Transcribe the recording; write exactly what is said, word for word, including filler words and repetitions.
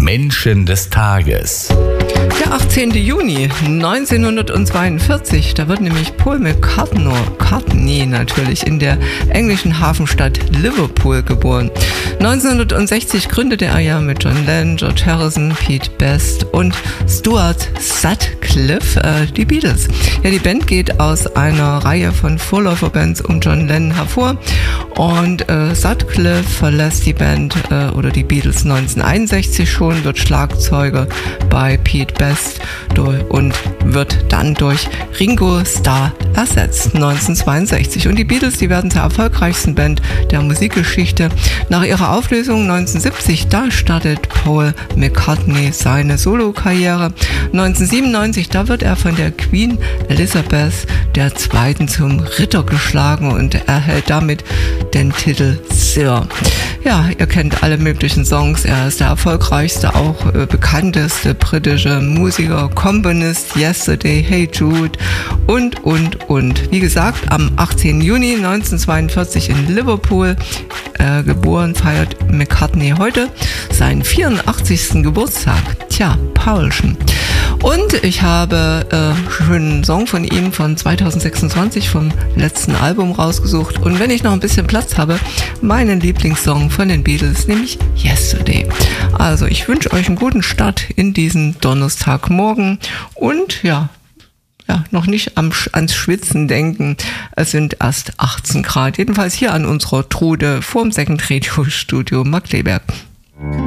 Menschen des Tages. Der achtzehnten Juni neunzehnhundertzweiundvierzig, da wird nämlich Paul McCartney, McCartney natürlich, in der englischen Hafenstadt Liverpool geboren. neunzehnhundertsechzig gründete er ja mit John Lennon, George Harrison, Pete Best und Stuart Sutcliffe äh, die Beatles. Ja, die Band geht aus einer Reihe von Vorläuferbands um John Lennon hervor und äh, Sutcliffe verlässt die Band äh, oder die Beatles neunzehnhunderteinundsechzig schon, wird Schlagzeuger bei Pete Best und wird dann durch Ringo Starr ersetzt, neunzehnhundertzweiundsechzig. Und die Beatles, die werden zur erfolgreichsten Band der Musikgeschichte. Nach ihrer Auflösung neunzehnhundertsiebzig, da startet Paul McCartney seine Solokarriere. neunzehnhundertsiebenundneunzig, da wird er von der Queen Elizabeth der Zweiten zum Ritter geschlagen und erhält damit den Titel Sir. Ja, ihr kennt alle möglichen Songs. Er ist der erfolgreichste, auch äh, bekannteste britische Musiker, Komponist, Yesterday, Hey Jude und, und, und. Wie gesagt, am achtzehnten Juni neunzehnhundertzweiundvierzig in Liverpool äh, geboren, feiert McCartney heute seinen vierundachtzigsten Geburtstag. Tja, Paulchen. Und ich habe äh, schon einen Song von ihm von zweitausendsechsundzwanzig vom letzten Album rausgesucht. Und wenn ich noch ein bisschen Platz habe, meinen Lieblingssong von den Beatles, nämlich Yesterday. Also ich wünsche euch einen guten Start in diesen Donnerstagmorgen und ja, ja, noch nicht am, ans Schwitzen denken. Es sind erst achtzehn Grad. Jedenfalls hier an unserer Trude vorm Second Radio Studio Markkleeberg.